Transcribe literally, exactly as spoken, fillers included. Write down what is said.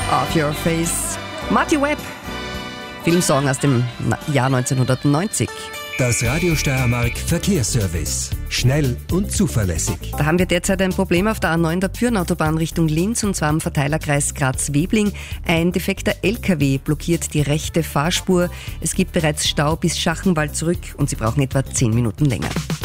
Off Your Face. Marty Webb, Filmsong aus dem Jahr neunzehnhundertneunzig. Das Radio Steiermark Verkehrsservice. Schnell und zuverlässig. Da haben wir derzeit ein Problem auf der A neun der Bürenautobahn Richtung Linz, und zwar am Verteilerkreis Graz-Webling. Ein defekter L K W blockiert die rechte Fahrspur. Es gibt bereits Stau bis Schachenwald zurück und Sie brauchen etwa zehn Minuten länger.